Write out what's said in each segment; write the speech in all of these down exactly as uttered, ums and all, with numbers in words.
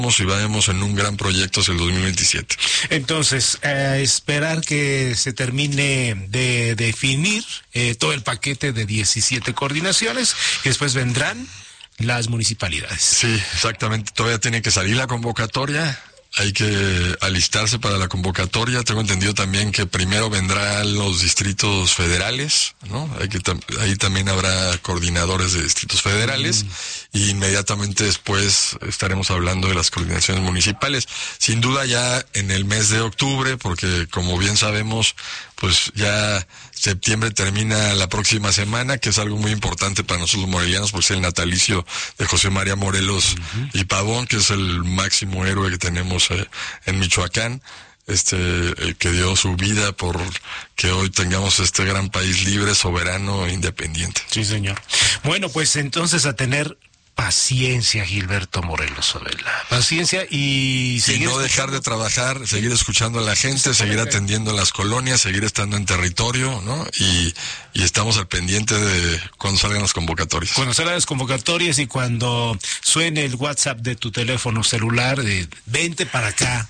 y vayamos en un gran proyecto hacia el dos mil veintisiete. Entonces, eh, esperar que se termine de definir eh, todo el paquete de diecisiete coordinaciones y después vendrán las municipalidades. Sí, exactamente. Todavía tiene que salir la convocatoria. Hay que alistarse para la convocatoria. Tengo entendido también que primero vendrán los distritos federales, ¿no? Hay que tam- ahí también habrá coordinadores de distritos federales, mm. y inmediatamente después estaremos hablando de las coordinaciones municipales. Sin duda ya en el mes de octubre, porque como bien sabemos, pues ya septiembre termina la próxima semana, que es algo muy importante para nosotros los morelianos, porque es el natalicio de José María Morelos uh-huh. y Pavón, que es el máximo héroe que tenemos eh, en Michoacán, este, el que dio su vida por que hoy tengamos este gran país libre, soberano e independiente. Sí, señor. Bueno, pues entonces a tener paciencia, Gilberto Morelos Favela. Paciencia y seguir y no dejar de trabajar, seguir escuchando a la gente, seguir atendiendo las colonias, seguir estando en territorio, ¿no? Y, y estamos al pendiente de cuando salgan las convocatorias. Cuando salgan las convocatorias y cuando suene el WhatsApp de tu teléfono celular, de vente para acá.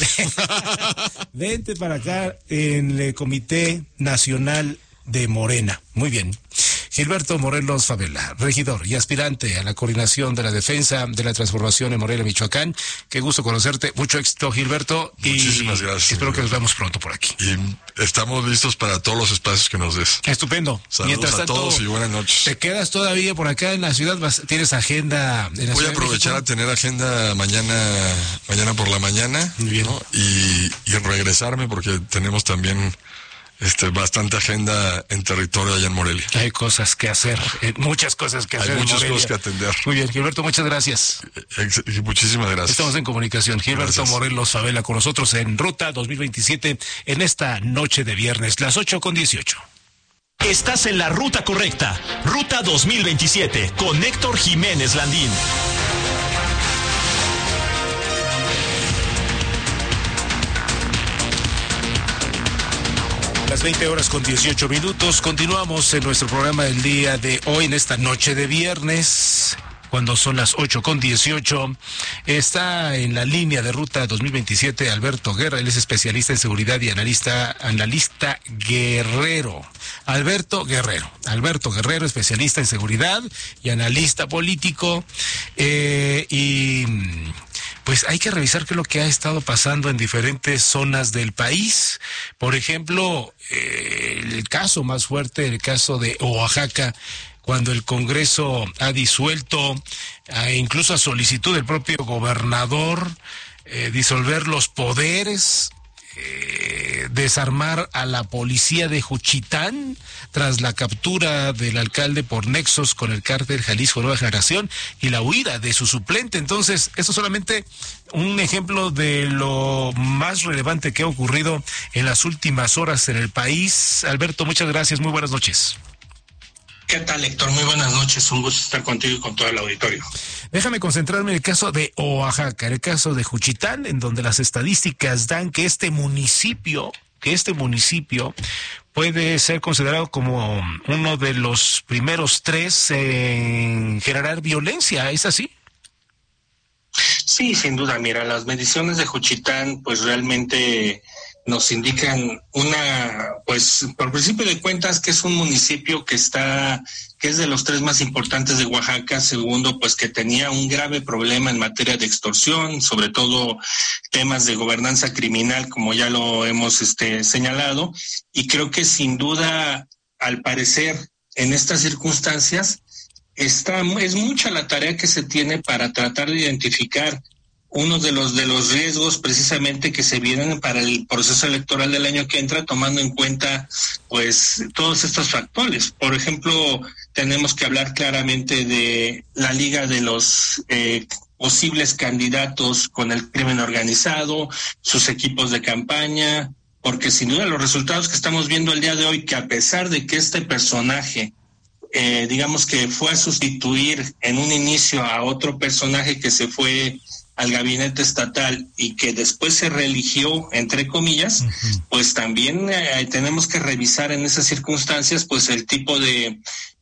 Vente para acá en el Comité Nacional de Morena. Muy bien. Gilberto Morelos Favela, regidor y aspirante a la coordinación de la defensa de la transformación en Morelia, Michoacán. Qué gusto conocerte. Mucho éxito, Gilberto. Muchísimas y gracias. Espero que nos veamos pronto por aquí. Y estamos listos para todos los espacios que nos des. Estupendo. Saludos Mientras a tanto, todos y buenas noches. ¿Te quedas todavía por acá en la ciudad? ¿Tienes agenda en la Voy Ciudad a aprovechar de a tener agenda mañana, mañana por la mañana. Muy bien. ¿no? Y, y regresarme porque tenemos también Este, bastante agenda en territorio allá en Morelia. Hay cosas que hacer, eh, muchas cosas que hacer. Hay muchas en cosas que atender. Muy bien, Gilberto, muchas gracias. Ex- muchísimas gracias. Estamos en comunicación. Gilberto Gracias. Morelos Favela con nosotros en Ruta dos mil veintisiete en esta noche de viernes, las ocho con dieciocho. Estás en la ruta correcta. Ruta dos mil veintisiete con Héctor Jiménez Landín. Las veinte horas con dieciocho minutos. Continuamos en nuestro programa del día de hoy, en esta noche de viernes, cuando son las ocho con dieciocho. Está en la línea de Ruta dos mil veintisiete Alberto Guerra. Él es especialista en seguridad y analista, analista guerrero. Alberto Guerrero. Alberto Guerrero, especialista en seguridad y analista político. Eh, y pues hay que revisar qué es lo que ha estado pasando en diferentes zonas del país. Por ejemplo, eh, el caso más fuerte, el caso de Oaxaca, cuando el Congreso ha disuelto, eh, incluso a solicitud del propio gobernador, eh, disolver los poderes, eh, desarmar a la policía de Juchitán tras la captura del alcalde por nexos con el cártel Jalisco Nueva Generación y la huida de su suplente. Entonces, esto es solamente un ejemplo de lo más relevante que ha ocurrido en las últimas horas en el país. Alberto, muchas gracias, muy buenas noches. ¿Qué tal, Héctor? Muy buenas noches, un gusto estar contigo y con todo el auditorio. Déjame concentrarme en el caso de Oaxaca, el caso de Juchitán, en donde las estadísticas dan que este municipio, que este municipio puede ser considerado como uno de los primeros tres en generar violencia, ¿es así? Sí, sin duda. Mira, las mediciones de Juchitán, pues realmente nos indican una, pues por principio de cuentas, que es un municipio que está, que es de los tres más importantes de Oaxaca. Segundo, pues que tenía un grave problema en materia de extorsión, sobre todo temas de gobernanza criminal, como ya lo hemos este, señalado. Y creo que sin duda, al parecer, en estas circunstancias, está, es mucha la tarea que se tiene para tratar de identificar uno de los de los riesgos precisamente que se vienen para el proceso electoral del año que entra, tomando en cuenta pues todos estos factores. Por ejemplo, tenemos que hablar claramente de la liga de los eh, posibles candidatos con el crimen organizado, sus equipos de campaña, porque sin duda los resultados que estamos viendo el día de hoy, que a pesar de que este personaje eh, digamos que fue a sustituir en un inicio a otro personaje que se fue al gabinete estatal y que después se reeligió, entre comillas, uh-huh. pues también eh, tenemos que revisar en esas circunstancias pues el tipo de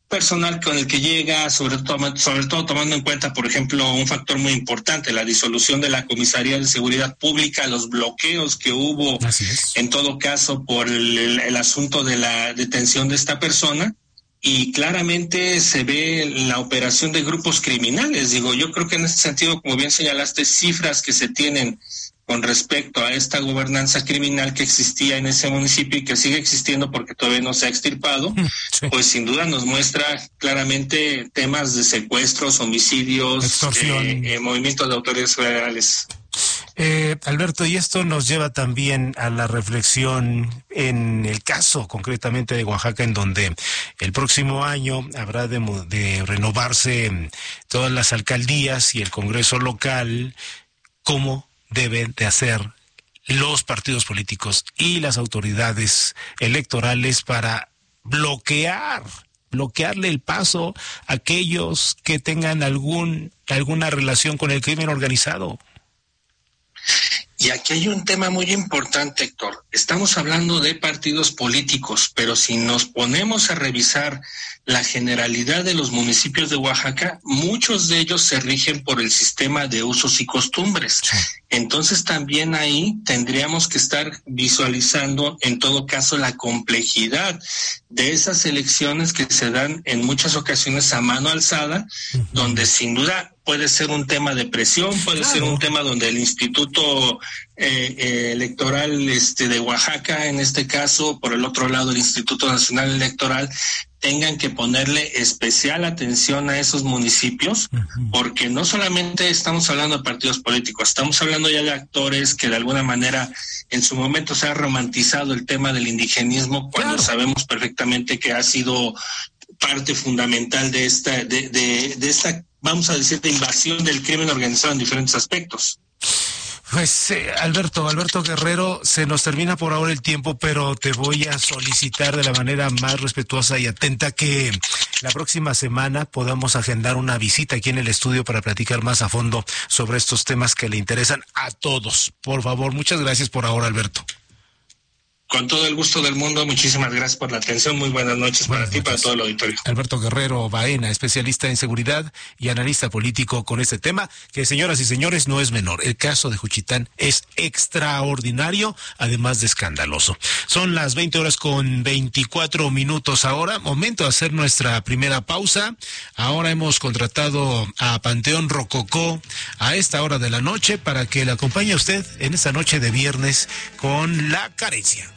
personal con el que llega, sobre todo, sobre todo tomando en cuenta, por ejemplo, un factor muy importante, la disolución de la Comisaría de Seguridad Pública, los bloqueos que hubo, en todo caso, por el, el, el asunto de la detención de esta persona, y claramente se ve la operación de grupos criminales. Digo, yo creo que en ese sentido, como bien señalaste, cifras que se tienen con respecto a esta gobernanza criminal que existía en ese municipio y que sigue existiendo porque todavía no se ha extirpado, sí. Pues sin duda nos muestra claramente temas de secuestros, homicidios, eh, eh, movimientos de autoridades federales. Eh, Alberto, y esto nos lleva también a la reflexión en el caso concretamente de Oaxaca, en donde el próximo año habrá de, de renovarse todas las alcaldías y el Congreso local. ¿Cómo deben de hacer los partidos políticos y las autoridades electorales para bloquear, bloquearle el paso a aquellos que tengan algún alguna relación con el crimen organizado? Y aquí hay un tema muy importante, Héctor. Estamos hablando de partidos políticos, pero si nos ponemos a revisar la generalidad de los municipios de Oaxaca, muchos de ellos se rigen por el sistema de usos y costumbres. Sí. Entonces también ahí tendríamos que estar visualizando en todo caso la complejidad de esas elecciones que se dan en muchas ocasiones a mano alzada, uh-huh. donde sin duda puede ser un tema de presión, puede claro. ser un tema donde el Instituto eh, eh, Electoral este, de Oaxaca, en este caso, por el otro lado el Instituto Nacional Electoral, tengan que ponerle especial atención a esos municipios, uh-huh. porque no solamente estamos hablando de partidos políticos, estamos hablando ya de actores que de alguna manera en su momento se ha romantizado el tema del indigenismo, cuando claro. sabemos perfectamente que ha sido parte fundamental de esta, de, de, de esta, vamos a decir, de invasión del crimen organizado en diferentes aspectos. Pues eh, Alberto, Alberto Guerrero, se nos termina por ahora el tiempo, pero te voy a solicitar de la manera más respetuosa y atenta que la próxima semana podamos agendar una visita aquí en el estudio para platicar más a fondo sobre estos temas que le interesan a todos. Por favor, muchas gracias por ahora, Alberto. Con todo el gusto del mundo, muchísimas gracias por la atención, muy buenas noches buenas para noches. ti y para todo el auditorio. Alberto Guerrero Baena, especialista en seguridad y analista político con este tema, que señoras y señores no es menor. El caso de Juchitán es extraordinario, además de escandaloso. Son las veinte horas con veinticuatro minutos ahora, momento de hacer nuestra primera pausa. Ahora hemos contratado a Panteón Rococó a esta hora de la noche para que le acompañe a usted en esta noche de viernes con La Carencia.